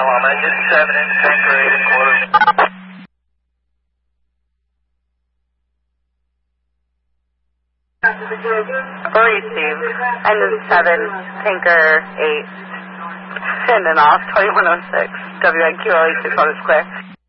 I'm engine 7 in tanker 8 and quarters. Received. Engine 7, tanker 8. Sending off 2106. WNQLE 600 square.